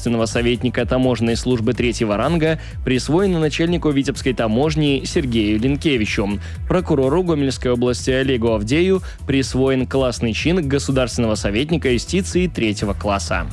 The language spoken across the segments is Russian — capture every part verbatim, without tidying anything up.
государственного советника таможенной службы третьего ранга присвоено начальнику Витебской таможни Сергею Линкевичу. Прокурору Гомельской области Олегу Авдею присвоен классный чин государственного советника юстиции третьего класса.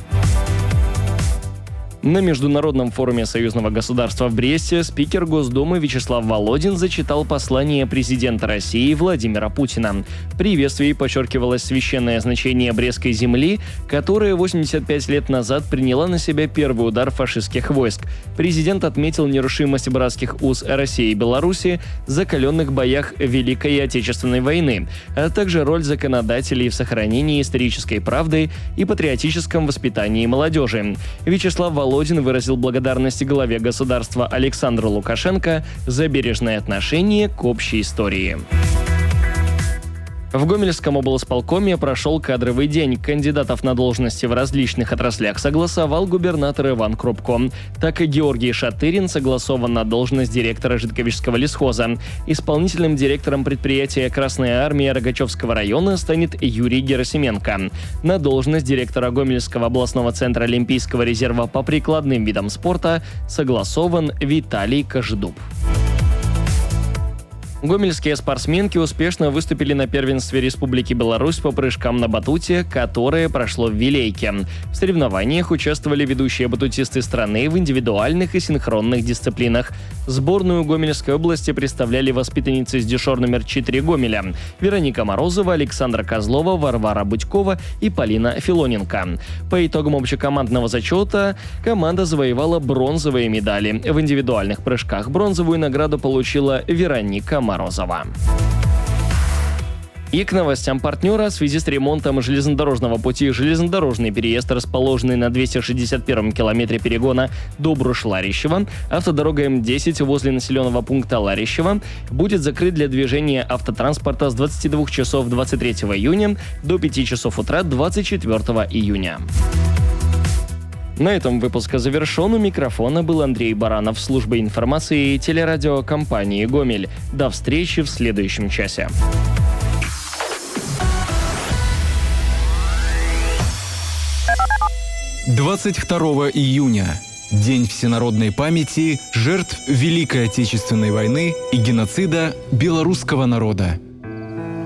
На Международном форуме союзного государства в Бресте спикер Госдумы Вячеслав Володин зачитал послание президента России Владимира Путина. В приветствии подчеркивалось священное значение Брестской земли, которая восемьдесят пять лет назад приняла на себя первый удар фашистских войск. Президент отметил нерушимость братских уз России и Беларуси в закаленных боях Великой Отечественной войны, а также роль законодателей в сохранении исторической правды и патриотическом воспитании молодежи. Вячеслав Володин Володин выразил благодарность главе государства Александру Лукашенко за бережное отношение к общей истории. В Гомельском облсполкоме прошел кадровый день. Кандидатов на должности в различных отраслях согласовал губернатор Иван Крупко. Так и Георгий Шатырин согласован на должность директора Житковичского лесхоза. Исполнительным директором предприятия «Красная армия» Рогачевского района станет Юрий Герасименко. На должность директора Гомельского областного центра Олимпийского резерва по прикладным видам спорта согласован Виталий Кожедуб. Гомельские спортсменки успешно выступили на первенстве Республики Беларусь по прыжкам на батуте, которое прошло в Вилейке. В соревнованиях участвовали ведущие батутисты страны в индивидуальных и синхронных дисциплинах. Сборную Гомельской области представляли воспитанницы с дюшор номер четыре Гомеля: Вероника Морозова, Александра Козлова, Варвара Будькова и Полина Филоненко. По итогам общекомандного зачета команда завоевала бронзовые медали. В индивидуальных прыжках бронзовую награду получила Вероника Морозова. Морозова. И к новостям партнера. В связи с ремонтом железнодорожного пути железнодорожный переезд, расположенный на двести шестьдесят первом километре перегона Добруш-Ларищево, автодорога М десять возле населенного пункта Ларищево, будет закрыт для движения автотранспорта с двадцати двух часов двадцать третьего июня до пяти часов утра двадцать четвёртого июня. На этом выпуск завершен. У микрофона был Андрей Баранов, служба информации телерадиокомпании «Гомель». До встречи в следующем часе. двадцать второго июня. День всенародной памяти жертв Великой Отечественной войны и геноцида белорусского народа.